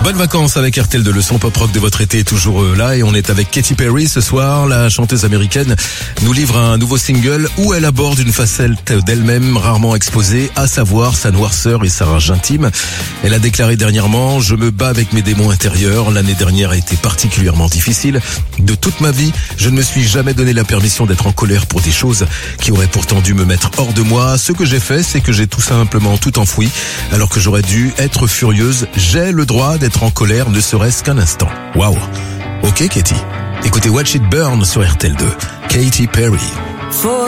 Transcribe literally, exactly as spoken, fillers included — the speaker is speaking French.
Bonnes vacances avec R T L deux, le son pop rock de votre été est toujours là et on est avec Katy Perry ce soir. La chanteuse américaine nous livre un nouveau single où elle aborde une facette d'elle-même rarement exposée, à savoir sa noirceur et sa rage intime. Elle a déclaré dernièrement: je me bats avec mes démons intérieurs. L'année dernière a été particulièrement difficile. De toute ma vie, je ne me suis jamais donné la permission d'être en colère pour des choses qui auraient pourtant dû me mettre hors de moi. Ce que j'ai fait, c'est que j'ai tout simplement tout enfoui alors que j'aurais dû être furieuse. J'ai le droit d'être en colère, ne serait-ce qu'un instant. Waouh. Ok Katy. Écoutez Watch It Burn sur R T L deux. Katy Perry.